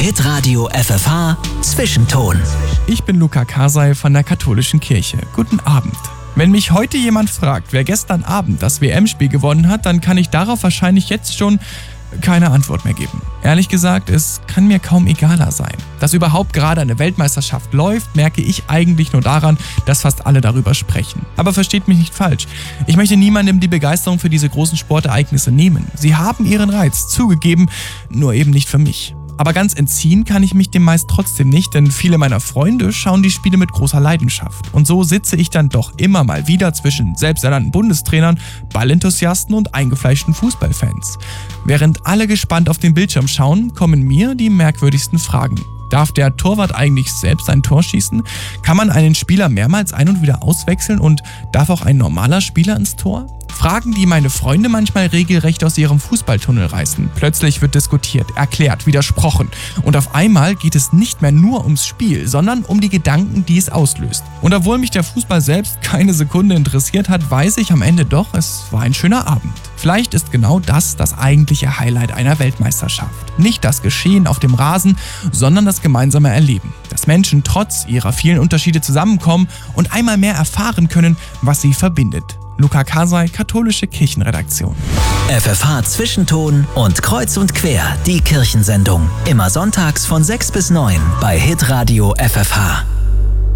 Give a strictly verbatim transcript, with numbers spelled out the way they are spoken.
Hitradio F F H Zwischenton. Ich bin Luca Kasai von der Katholischen Kirche. Guten Abend. Wenn mich heute jemand fragt, wer gestern Abend das W M-Spiel gewonnen hat, dann kann ich darauf wahrscheinlich jetzt schon keine Antwort mehr geben. Ehrlich gesagt, es kann mir kaum egaler sein. Dass überhaupt gerade eine Weltmeisterschaft läuft, merke ich eigentlich nur daran, dass fast alle darüber sprechen. Aber versteht mich nicht falsch. Ich möchte niemandem die Begeisterung für diese großen Sportereignisse nehmen. Sie haben ihren Reiz, zugegeben, nur eben nicht für mich. Aber ganz entziehen kann ich mich dem meist trotzdem nicht, denn viele meiner Freunde schauen die Spiele mit großer Leidenschaft. Und so sitze ich dann doch immer mal wieder zwischen selbsternannten Bundestrainern, Ballenthusiasten und eingefleischten Fußballfans. Während alle gespannt auf den Bildschirm schauen, kommen mir die merkwürdigsten Fragen. Darf der Torwart eigentlich selbst ein Tor schießen? Kann man einen Spieler mehrmals ein- und wieder auswechseln? Und darf auch ein normaler Spieler ins Tor? Fragen, die meine Freunde manchmal regelrecht aus ihrem Fußballtunnel reißen. Plötzlich wird diskutiert, erklärt, widersprochen. Und auf einmal geht es nicht mehr nur ums Spiel, sondern um die Gedanken, die es auslöst. Und obwohl mich der Fußball selbst keine Sekunde interessiert hat, weiß ich am Ende doch, es war ein schöner Abend. Vielleicht ist genau das das eigentliche Highlight einer Weltmeisterschaft. Nicht das Geschehen auf dem Rasen, sondern das gemeinsame Erleben. Dass Menschen trotz ihrer vielen Unterschiede zusammenkommen und einmal mehr erfahren können, was sie verbindet. Luca Kasai, Katholische Kirchenredaktion. F F H Zwischenton und Kreuz und Quer, die Kirchensendung. Immer sonntags von sechs bis neun bei Hitradio F F H.